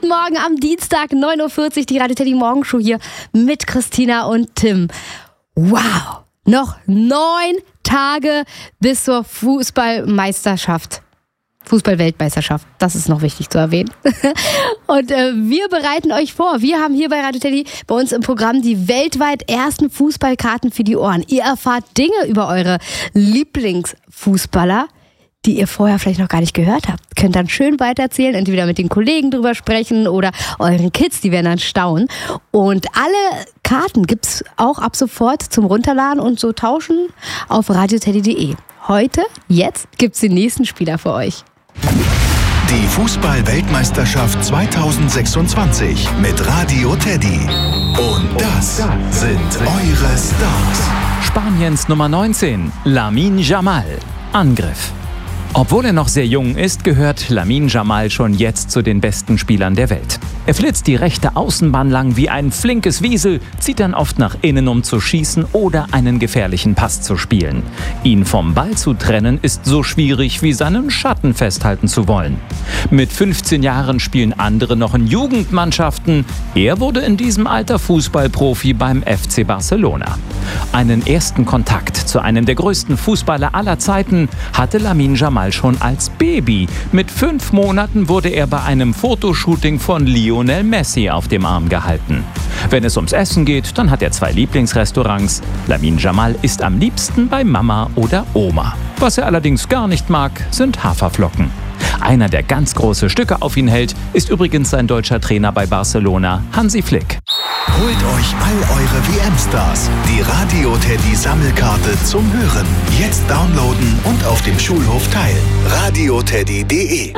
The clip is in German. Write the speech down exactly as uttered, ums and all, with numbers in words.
Guten Morgen am Dienstag, neun Uhr vierzig, die Radio Teddy Morgenshow hier mit Christina und Tim. Wow, noch neun Tage bis zur Fußballmeisterschaft. Fußball-Weltmeisterschaft, das ist noch wichtig zu erwähnen. Und äh, wir bereiten euch vor. Wir haben hier bei Radio Teddy bei uns im Programm die weltweit ersten Fußballkarten für die Ohren. Ihr erfahrt Dinge über eure Lieblingsfußballer, die ihr vorher vielleicht noch gar nicht gehört habt. Könnt dann schön weitererzählen, entweder mit den Kollegen drüber sprechen oder euren Kids, die werden dann staunen. Und alle Karten gibt's auch ab sofort zum Runterladen und so tauschen auf radioteddy punkt de. Heute, jetzt, gibt's den nächsten Spieler für euch. Die Fußball-Weltmeisterschaft zweitausendsechsundzwanzig mit Radio Teddy. Und das sind eure Stars. Spaniens Nummer neunzehn, Lamine Yamal. Angriff. Obwohl er noch sehr jung ist, gehört Lamine Yamal schon jetzt zu den besten Spielern der Welt. Er flitzt die rechte Außenbahn lang wie ein flinkes Wiesel, zieht dann oft nach innen, um zu schießen oder einen gefährlichen Pass zu spielen. Ihn vom Ball zu trennen ist so schwierig, wie seinen Schatten festhalten zu wollen. Mit fünfzehn Jahren spielen andere noch in Jugendmannschaften. Er wurde in diesem Alter Fußballprofi beim F C Barcelona. Einen ersten Kontakt zu einem der größten Fußballer aller Zeiten hatte Lamine Yamal schon als Baby. Mit fünf Monaten wurde er bei einem Fotoshooting von Lionel Messi auf dem Arm gehalten. Wenn es ums Essen geht, dann hat er zwei Lieblingsrestaurants. Lamine Yamal isst am liebsten bei Mama oder Oma. Was er allerdings gar nicht mag, sind Haferflocken. Einer, der ganz große Stücke auf ihn hält, ist übrigens sein deutscher Trainer bei Barcelona, Hansi Flick. Holt euch all eure W M-Stars. Die Radio Teddy Sammelkarte zum Hören. Jetzt downloaden und auf dem Schulhof teilen. radioteddy punkt de